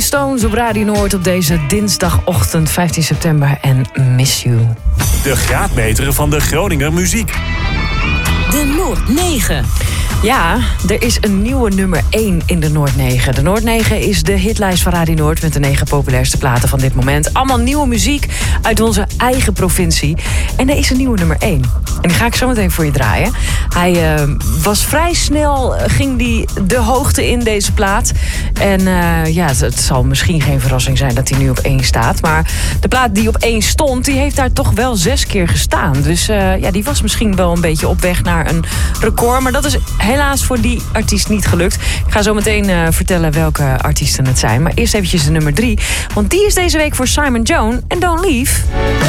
Stones op Radio Noord op deze dinsdagochtend 15 september en Miss You. De graadmeter van de Groninger muziek. De Noord 9. Ja, er is een nieuwe nummer 1 in de Noord 9. De Noord 9 is de hitlijst van Radio Noord met de 9 populairste platen van dit moment. Allemaal nieuwe muziek uit onze eigen provincie. En er is een nieuwe nummer 1. En die ga ik zo meteen voor je draaien. Hij was vrij snel, ging die de hoogte in deze plaat. En ja, het zal misschien geen verrassing zijn dat hij nu op 1 staat. Maar de plaat die op 1 stond, die heeft daar toch wel 6 keer gestaan. Dus ja, die was misschien wel een beetje op weg naar een record. Maar dat is helaas voor die artiest niet gelukt. Ik ga zo meteen vertellen welke artiesten het zijn. Maar eerst eventjes de nummer 3. Want die is deze week voor Simon Jones en Don't Leave.